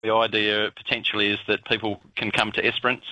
The idea potentially is that people can come to Esperance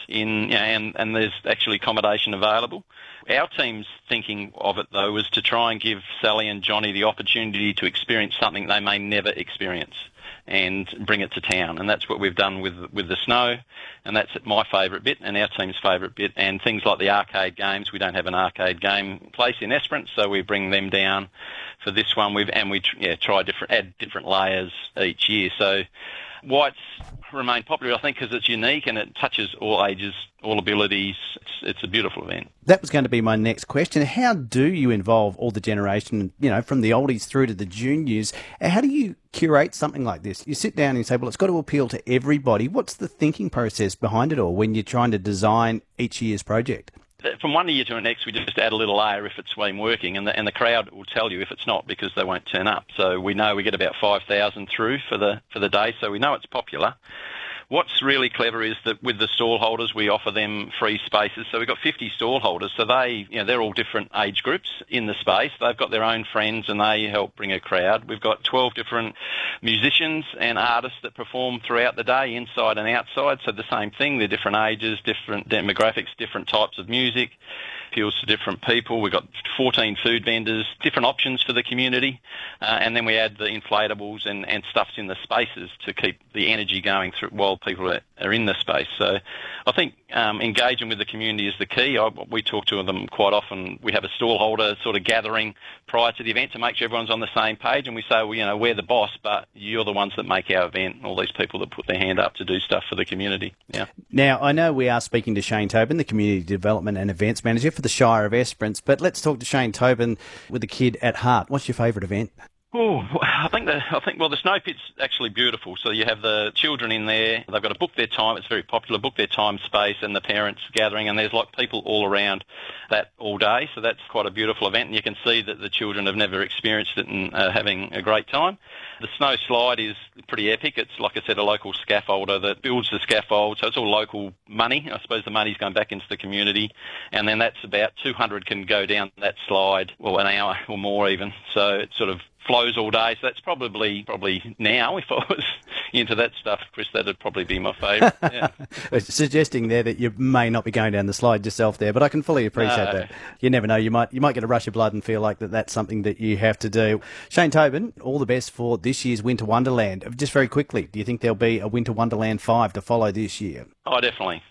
and there's actually accommodation available. Our team's thinking of it, though, was to try and give Sally and Johnny the opportunity to experience something they may never experience and bring it to town. And that's what we've done with the snow, and that's my favourite bit and our team's favourite bit. And things like the arcade games, we don't have an arcade game place in Esperance, so we bring them down for this one. We try add different layers each year. So why it's remained popular, I think, because it's unique and it touches all ages, all abilities. It's a beautiful event. That was going to be my next question. How do you involve all the generation, from the oldies through to the juniors? How do you curate something like this? You sit down and you say, well, it's got to appeal to everybody. What's the thinking process behind it all when you're trying to design each year's project? From one year to the next, we just add a little layer if it's been working, and the crowd will tell you if it's not, because they won't turn up. So we know we get about 5,000 through for the day, so we know it's popular. What's really clever is that with the stall holders, we offer them free spaces. So we've got 50 stall holders, so they're all different age groups in the space. They've got their own friends and they help bring a crowd. We've got 12 different musicians and artists that perform throughout the day, inside and outside. So the same thing, they're different ages, different demographics, different types of music. Appeals to different people. We've got 14 food vendors, different options for the community, and then we add the inflatables and stuffs in the spaces to keep the energy going through while people are in the space. So I think engaging with the community is the key. We talk to them quite often. We have a stall holder sort of gathering prior to the event to make sure everyone's on the same page, and we say, well, we're the boss, but you're the ones that make our event, all these people that put their hand up to do stuff for the community. Yeah. Now, I know we are speaking to Shane Tobin, the Community Development and Events Manager for the Shire of Esperance, but let's talk to Shane Tobin with the kid at heart. What's your favourite event? Oh, I think the snow pit's actually beautiful. So you have the children in there. They've got to book their time. It's very popular. Book their time, space, and the parents gathering. And there's people all around that all day. So that's quite a beautiful event. And you can see that the children have never experienced it and are having a great time. The snow slide is pretty epic. It's, like I said, a local scaffolder that builds the scaffold. So it's all local money. I suppose the money's going back into the community. And then that's about 200 can go down that slide, an hour or more even. So it sort of flows all day, so that's probably now, if I was into that stuff, Chris, that'd probably be my favourite. Yeah. Suggesting there that you may not be going down the slide yourself there, but I can fully appreciate that. You never know, you might get a rush of blood and feel like that's something that you have to do. Shane Tobin, all the best for this year's Winter Wonderland. Just very quickly, do you think there'll be a Winter Wonderland 5 to follow this year? Oh, definitely.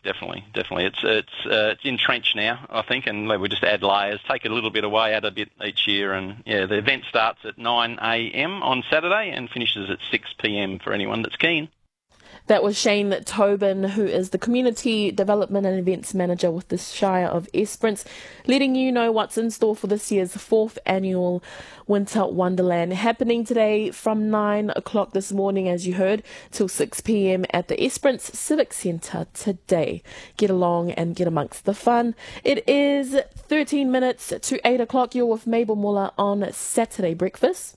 It's entrenched now, I think, and we just add layers, take a little bit away, add a bit each year, and the event starts at 9 a.m. on Saturday and finishes at 6 p.m. for anyone that's keen. That was Shane Tobin, who is the Community Development and Events Manager with the Shire of Esperance, letting you know what's in store for this year's 4th annual Winter Wonderland, happening today from 9 o'clock this morning, as you heard, till 6 p.m. at the Esperance Civic Centre today. Get along and get amongst the fun. It is 13 minutes to 8 o'clock. You're with Mabel Muller on Saturday Breakfast.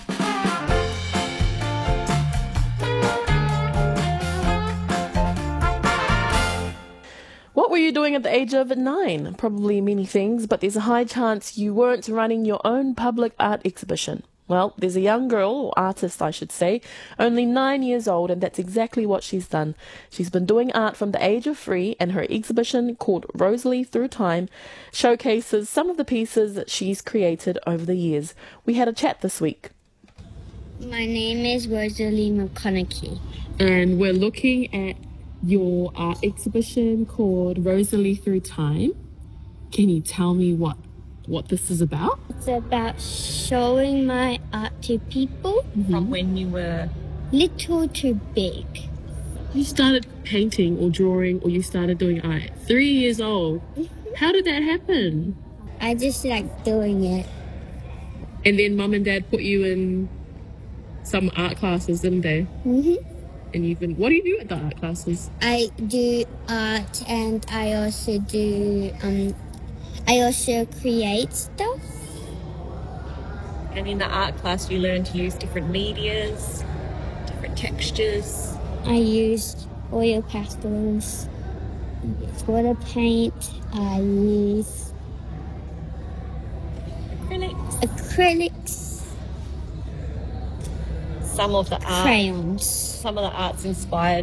What were you doing at the age of 9? Probably many things, but there's a high chance you weren't running your own public art exhibition. Well, there's a young girl, or artist I should say, only 9 years old, and that's exactly what she's done. She's been doing art from the age of 3, and her exhibition, called Rosalie Through Time, showcases some of the pieces that she's created over the years. We had a chat this week. My name is Rosalie McConaughey. And we're looking at your art exhibition called Rosalie Through Time. Can you tell me what this is about? It's about showing my art to people. From when you were little to big. You started painting or drawing, or you started doing art 3 years old. How did that happen? I just like doing it. And then Mum and Dad put you in some art classes, didn't they? Mm-hmm. And what do you do at the art classes? I do art, and I also create stuff. And in the art class you learn to use different medias, different textures. I used oil pastels, water paint, I use acrylics, some of the art crayons. some of the arts inspired